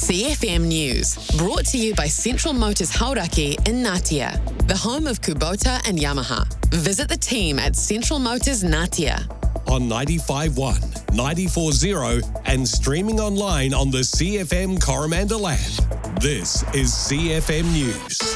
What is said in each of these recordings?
CFM News, brought to you by Central Motors Hauraki in Ngatea, the home of Kubota and Yamaha. Visit the team at Central Motors Ngatea. On 95.1, 94.0 and streaming online on the CFM Coromandel app. This is CFM News.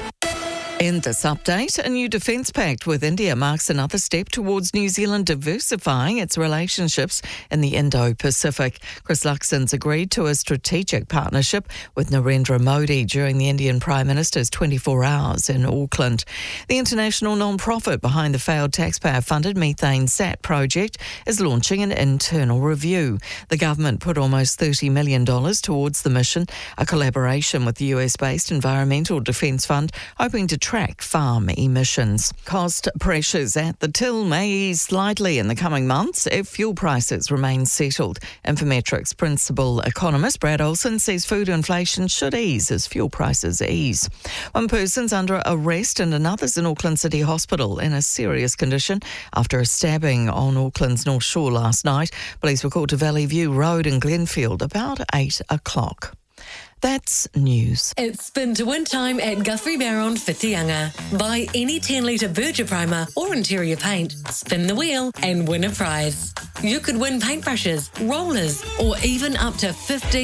In this update, a new defence pact with India marks another step towards New Zealand diversifying its relationships in the Indo-Pacific. Chris Luxon's agreed to a strategic partnership with Narendra Modi during the Indian Prime Minister's 24 hours in Auckland. The international non-profit behind the failed taxpayer-funded Methane Sat project is launching an internal review. The government put almost $30 million towards the mission, a collaboration with the US-based Environmental Defence Fund, hoping to track farm emissions. Cost pressures at the till may ease slightly in the coming months if fuel prices remain settled. Infometrics principal economist Brad Olsen says food inflation should ease as fuel prices ease. One person's under arrest and another's in Auckland City Hospital in a serious condition after a stabbing on Auckland's North Shore last night. Police were called to Valley View Road in Glenfield about 8 o'clock. That's news. It's spin to win time at Guthrie Barron Whitianga. Buy any 10-litre Berger primer or interior paint, spin the wheel and win a prize. You could win paintbrushes, rollers or even up to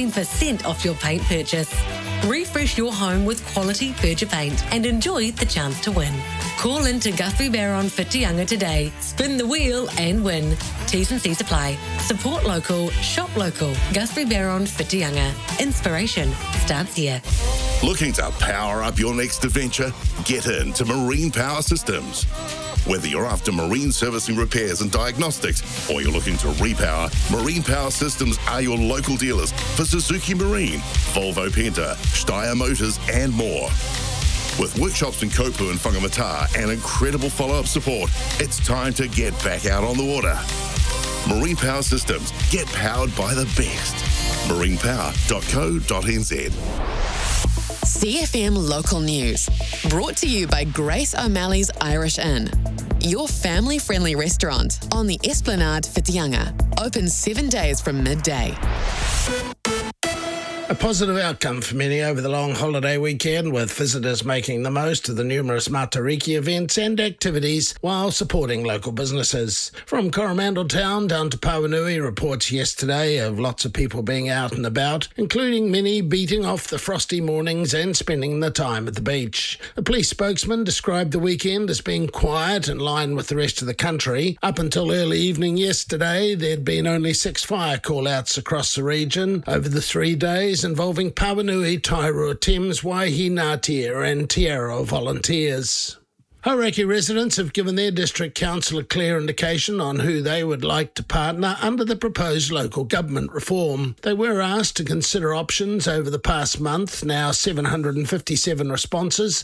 15% off your paint purchase. Refresh your home with quality Berger paint and enjoy the chance to win. Call in to Guthrie Barron Whitianga today. Spin the wheel and win. T's and C's apply. Support local, shop local. Guthrie Barron Whitianga. Inspiration starts here. Looking to power up your next adventure? Get into Marine Power Systems. Whether you're after marine servicing repairs and diagnostics or you're looking to repower, Marine Power Systems are your local dealers for Suzuki Marine, Volvo Penta, Steyr Motors and more. With workshops in Kopu and Whangamata and incredible follow-up support, it's time to get back out on the water. Marine Power Systems. Get powered by the best. marinepower.co.nz. CFM Local News, brought to you by Grace O'Malley's Irish Inn. Your family-friendly restaurant on the Esplanade Whitianga. Open 7 days from midday. A positive outcome for many over the long holiday weekend, with visitors making the most of the numerous Matariki events and activities while supporting local businesses. From Coromandel Town down to Pauanui, reports yesterday of lots of people being out and about, including many beating off the frosty mornings and spending the time at the beach. A police spokesman described the weekend as being quiet in line with the rest of the country. Up until early evening yesterday, there'd been only 6 fire call-outs across the region over the 3 days, involving Pauanui, Tairua, Thames, Waihi, Ngatea and Te Aroha volunteers. Hauraki residents have given their district council a clear indication on who they would like to partner under the proposed local government reform. They were asked to consider options over the past month. Now 757 responses,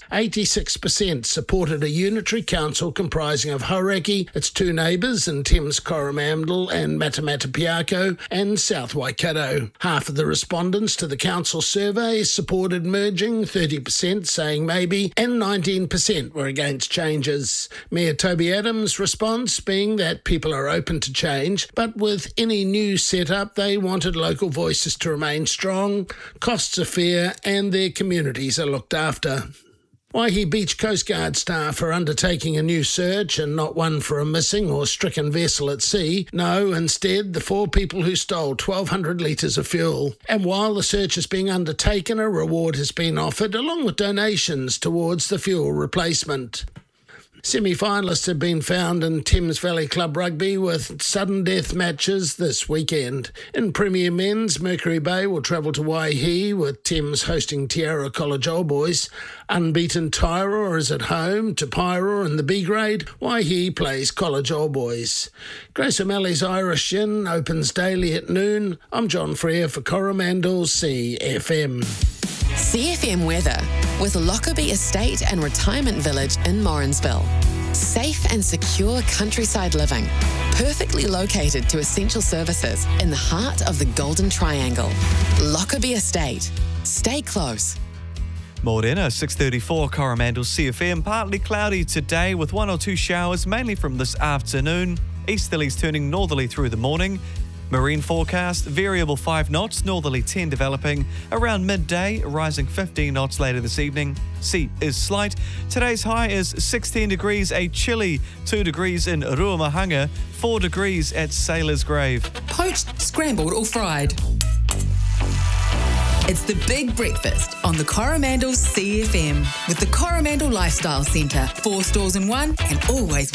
86% supported a unitary council comprising of Hauraki, its 2 neighbours in Thames Coromandel and Matamatapiako and South Waikato. Half of the respondents to the council survey supported merging, 30% saying maybe, and 19% were against changes. Mayor Toby Adams' response being that people are open to change, but with any new setup, they wanted local voices to remain strong, costs are fair, and their communities are looked after. Waihi Beach Coast Guard staff are undertaking a new search, and not one for a missing or stricken vessel at sea. No, instead, the 4 people who stole 1,200 litres of fuel. And while the search is being undertaken, a reward has been offered, along with donations towards the fuel replacement. Semi-finalists have been found in Thames Valley Club Rugby with sudden death matches this weekend. In Premier Men's, Mercury Bay will travel to Waihi, with Thames hosting Te Aroha College Old Boys. Unbeaten Tairua is at home to Pairua in the B grade. Waihi plays College Old Boys. Grace O'Malley's Irish Inn opens daily at noon. I'm John Freer for Coromandel CFM. CFM weather with Lockerbie Estate and Retirement Village in Morrinsville. Safe and secure countryside living, perfectly located to essential services in the heart of the Golden Triangle. Lockerbie Estate. Stay close. Morena, 6:34 Coromandel CFM. Partly cloudy today with 1 or 2 showers, mainly from this afternoon. Easterlies turning northerly through the morning. Marine forecast, variable 5 knots, northerly 10 developing. Around midday, rising 15 knots later this evening. Sea is slight. Today's high is 16 degrees, a chilly 2 degrees in Ruamahanga, 4 degrees at Sailor's Grave. Poached, scrambled or fried. It's the Big Breakfast on the Coromandel CFM with the Coromandel Lifestyle Centre. 4 stores in one and always